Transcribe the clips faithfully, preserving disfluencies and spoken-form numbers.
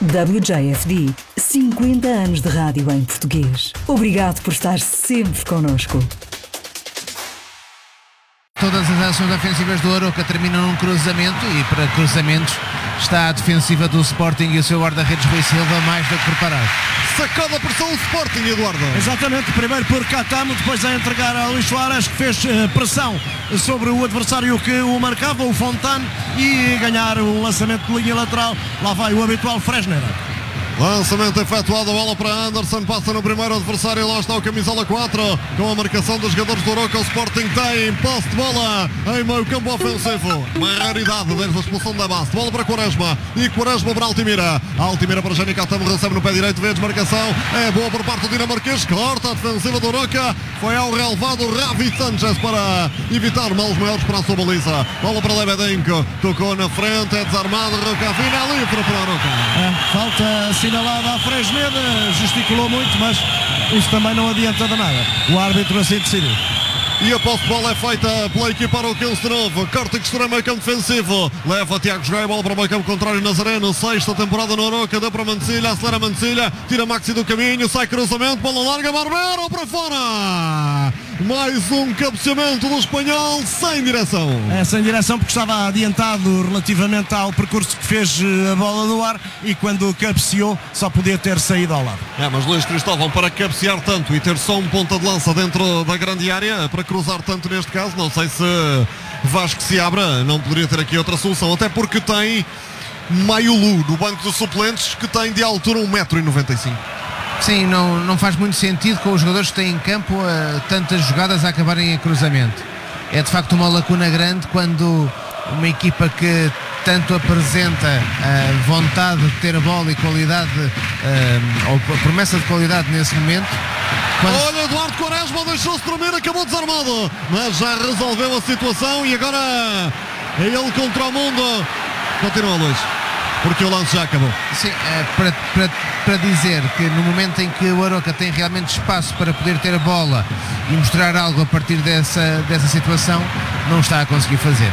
W J F D, cinquenta anos de rádio em português. Obrigado por estar sempre connosco. Todas as ações ofensivas do Arouca terminam num cruzamento e para cruzamentos está a defensiva do Sporting e o seu guarda-redes Rui Silva mais do que preparado. Sacou da pressão o Sporting, Eduardo. Exatamente, primeiro por Catamo, depois a entregar a Luís Soares, que fez uh, pressão sobre o adversário que o marcava, o Fontane, e ganhar um lançamento de linha lateral. Lá vai o habitual Fresner. Lançamento efetuado, a bola para Anderson, passa no primeiro adversário, lá está o camisola quatro, com a marcação dos jogadores do Arouca. O Sporting tem posse de bola em meio campo ofensivo, uma raridade desde a expulsão da base. Bola para Quaresma, e Quaresma para Altimira, Altimira para Jani Catamo, recebe no pé direito, vê a desmarcação, é boa por parte do dinamarquês, corta a defensiva do Arouca, foi ao relevado Ravi Sanchez para evitar maus maiores para a sua baliza. Bola para Lebedenko, tocou na frente, é desarmado, Arouca, final livre para o Arouca. É, falta assinalada a Fresneda, gesticulou muito, mas isso também não adianta de nada. O árbitro assim decidiu. E a posse de bola é feita pela equipa Arouquense de novo. Corte que estoura meio campo defensivo. Leva Tiago Jogai, bola para o meio campo contrário. Nazareno, sexta temporada no Arouca. Deu para Mancilha, acelera Mancilha. Tira Maxi do caminho, sai cruzamento. Bola larga, Barbero para fora. Mais um cabeceamento do espanhol sem direção. É, sem direção porque estava adiantado relativamente ao percurso que fez a bola no ar e quando cabeceou só podia ter saído ao lado. É, mas Luís Cristóvão, para cabecear tanto e ter só um ponta de lança dentro da grande área, para cruzar tanto neste caso, não sei se Vasco se abra, não poderia ter aqui outra solução, até porque tem Maiulu no banco de suplentes, que tem de altura um metro e noventa e cinco. Sim, não, não faz muito sentido com os jogadores que têm em campo uh, tantas jogadas a acabarem em cruzamento. É de facto uma lacuna grande quando uma equipa que tanto apresenta a vontade de ter a bola e qualidade, uh, ou a promessa de qualidade nesse momento. Quando... Olha, Eduardo Quaresma deixou-se dormir, acabou desarmado, mas já resolveu a situação e agora é ele contra o mundo. Continua, Luís, porque o lance já acabou. Sim, é, para, para, para dizer que no momento em que o Arouca tem realmente espaço para poder ter a bola e mostrar algo a partir dessa, dessa situação, não está a conseguir fazer.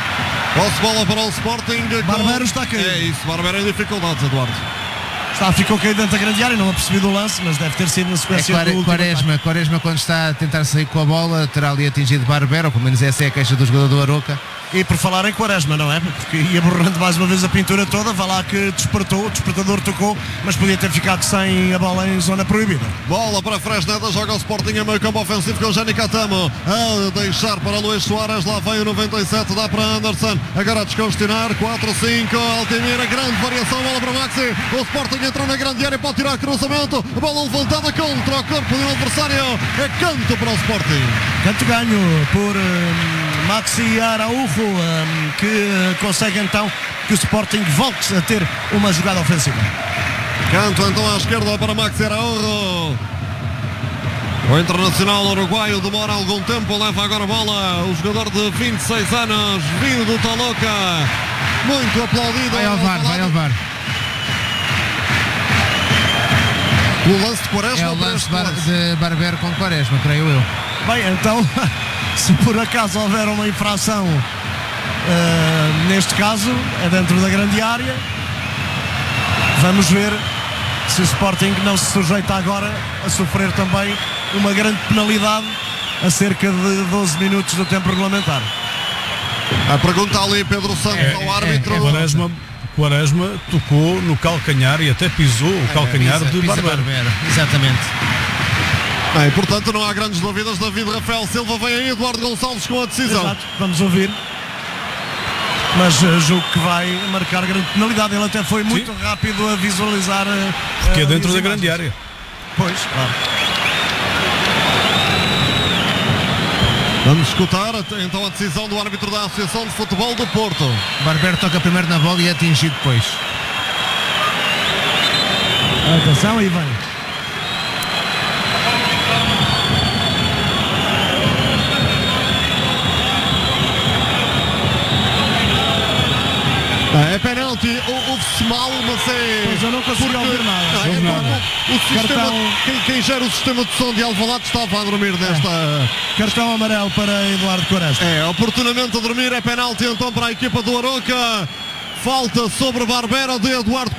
Posse bola para o Sporting. Barbero com... está caído. É isso, Barbero em dificuldades, Eduardo. Está, ficou caído dentro da grande área, não apercebi do lance, mas deve ter sido na sequência é, do último Quaresma, Quaresma, quando está a tentar sair com a bola, terá ali atingido Barbero, ou pelo menos essa é a queixa do jogador do Arouca. E por falar em Quaresma, não é? Porque ia borrando mais uma vez a pintura toda, vá lá que despertou, o despertador tocou, mas podia ter ficado sem a bola em zona proibida. Bola para Fresneda, joga o Sporting em meio campo ofensivo com o Jani Catamo, a deixar para Luís Soares, lá vem o noventa e sete, dá para Anderson, agora a descongestionar, quatro cinco, Altimira, grande variação, bola para Maxi, o Sporting entrou na grande área, pode tirar cruzamento, a bola levantada contra o corpo do adversário, é canto para o Sporting. Canto ganho por um, Maxi Araújo, um, que consegue então que o Sporting volte a ter uma jogada ofensiva. Canto então à esquerda para Maxi Araújo. O internacional uruguaio demora algum tempo, leva agora a bola o jogador de vinte e seis anos, vindo do Taloca, muito aplaudido. Vai ao V A R, vai ao V A R. O lance de Quaresma. É o lance bar de Barbero com Quaresma, creio eu. Bem, então, se por acaso houver uma infração, uh, neste caso, é dentro da grande área, vamos ver se o Sporting não se sujeita agora a sofrer também uma grande penalidade a cerca de doze minutos do tempo regulamentar. A pergunta ali, Pedro Santos, é, ao árbitro. É, é, Quaresma, Quaresma tocou no calcanhar e até pisou o calcanhar pisa, de pisa Barbero. Barbero. Exatamente. Bem, portanto não há grandes dúvidas. David Rafael Silva vem aí, Eduardo Gonçalves com a decisão. Exato, vamos ouvir. Mas uh, julgo que vai marcar grande penalidade. Ele até foi muito Sim. rápido a visualizar. Uh, Porque é dentro da grande área. Pois, claro. Vamos escutar então a decisão do árbitro da Associação de Futebol do Porto. Barbero toca primeiro na bola e é atingido depois. Atenção, e vem. É penalti, houve-se mal, mas é... Pois eu não consigo porque, ouvir nada. Não, é nada. O, o sistema, Cartão... quem, quem gera o sistema de som de Alvalade estava a dormir desta... É. Cartão amarelo para Eduardo Quaresma. É, oportunamente a dormir, é penalti então para a equipa do Arouca. Falta sobre Barbero de Eduardo